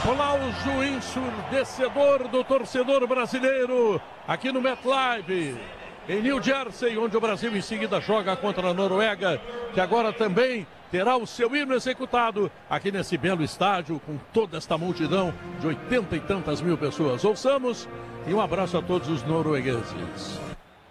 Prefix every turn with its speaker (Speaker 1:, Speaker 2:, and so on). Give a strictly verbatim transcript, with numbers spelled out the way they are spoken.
Speaker 1: Aplauso ensurdecedor do torcedor brasileiro aqui no MetLife, em New Jersey, onde o Brasil em seguida joga contra a Noruega, que agora também terá o seu hino executado aqui nesse belo estádio, com toda esta multidão de oitenta e tantas mil pessoas. Ouçamos e um abraço a todos os noruegueses.